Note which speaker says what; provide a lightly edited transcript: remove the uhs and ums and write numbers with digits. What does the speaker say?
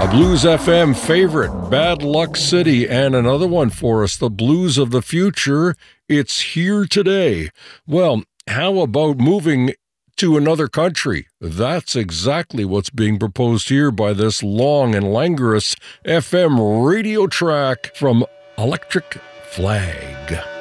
Speaker 1: A Blues FM favorite, Bad Luck City, and another one for us, the Blues of the Future. It's here today. Well, how about moving to another country? That's exactly what's being proposed here by this long and languorous FM radio track from Electric Flag.